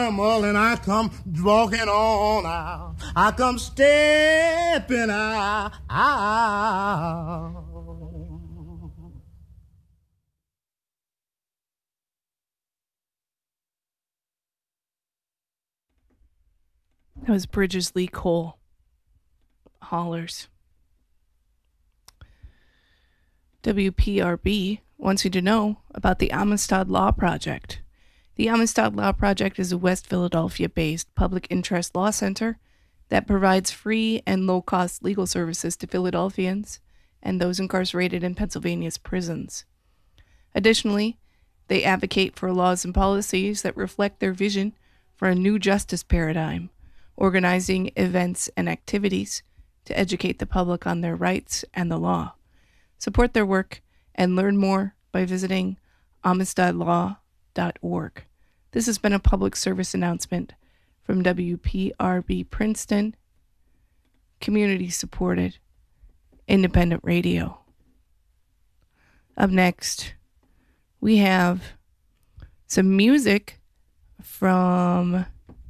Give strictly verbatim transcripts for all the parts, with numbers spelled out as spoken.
And I come walking on out. I come stepping out. That was Bridges Lee Cole. Hollers. W P R B wants you to know about the Amistad Law Project. The Amistad Law Project is a West Philadelphia-based public interest law center that provides free and low-cost legal services to Philadelphians and those incarcerated in Pennsylvania's prisons. Additionally, they advocate for laws and policies that reflect their vision for a new justice paradigm, organizing events and activities to educate the public on their rights and the law. Support their work and learn more by visiting amistad law dot org. This has been a public service announcement from W P R B Princeton, community-supported, independent radio. Up next, we have some music from...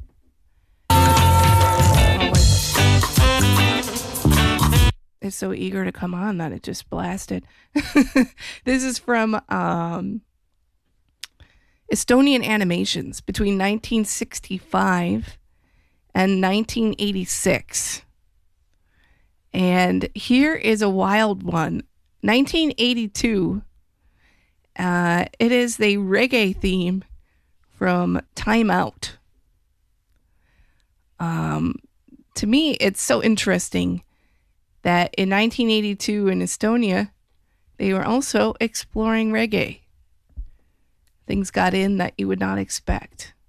It's so eager to come on that it just blasted. This is from um, Estonian Animations between nineteen sixty-five and nineteen eighty-six. And here is a wild one. nineteen eighty-two, uh, it is the reggae theme from Time Out. Um, to me, it's so interesting that in nineteen eighty-two in Estonia, they were also exploring reggae. Things got in that you would not expect.